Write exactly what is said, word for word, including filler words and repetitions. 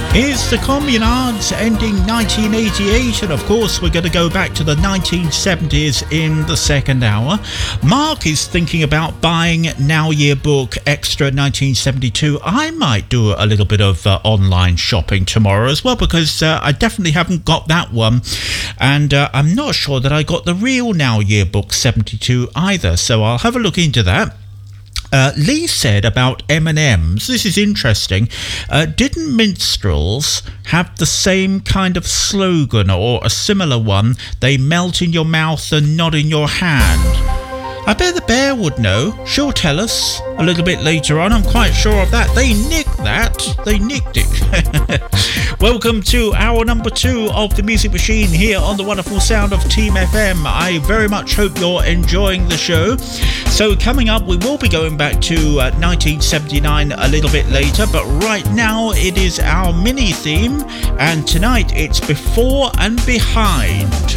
It's the Communards ending nineteen eighty-eight, and of course we're going to go back to the nineteen seventies in the second hour. Mark is thinking about buying Now Yearbook Extra nineteen seventy-two. I might do a little bit of uh, online shopping tomorrow as well, because uh, I definitely haven't got that one, and uh, I'm not sure that I got the real Now Yearbook seventy-two either, so I'll have a look into that. Uh, Lee said about M and M's, this is interesting, uh, didn't minstrels have the same kind of slogan or a similar one? They melt in your mouth and not in your hand. I bet the bear would know. She'll tell us a little bit later on. I'm quite sure of that. They nicked that. They nicked it. Welcome to hour number two of the Music Machine here on the wonderful sound of Team F M. I very much hope you're enjoying the show. So coming up, we will be going back to uh, nineteen seventy-nine a little bit later, but right now it is our mini theme, and tonight it's Before and Behind.